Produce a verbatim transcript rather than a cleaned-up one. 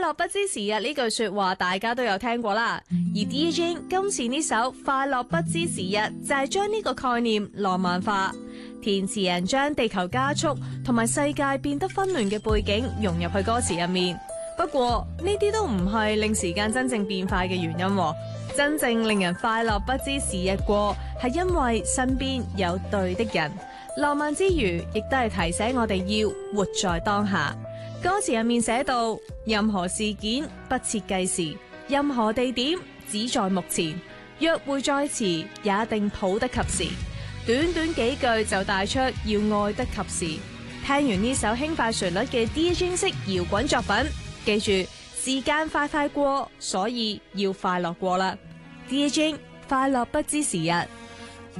樂不知時日呢句說話大家都有聽過啦，而 Dear Jane 今次呢首《快樂不知時日》就係將呢個概念浪漫化，填詞人將地球加速同埋世界變得紛亂嘅背景融入去歌詞入面。不過呢啲都唔係令時間真正變快嘅原因，真正令人快樂不知時日過，係因為身邊有對的人。浪漫之餘，亦都係提醒我哋要活在當下。歌詞入面寫到，任何事件不設計時，任何地點只在目前，約會再遲也定抱得及時。短短幾句就帶出要愛得及時。聽完呢首輕快旋律嘅 Dear Jane 式搖滾作品，記住時間快快過，所以要快樂過啦。Dear Jane，快樂不知時日。